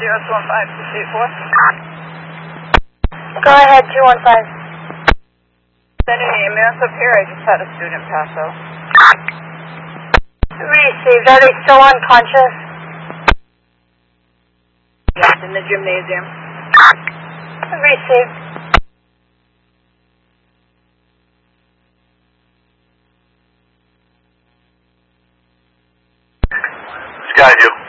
Go ahead, 215. Sending an ambulance up here. I just had a student pass out. Received. Are they still unconscious? Yes, in the gymnasium. Received. Skyview.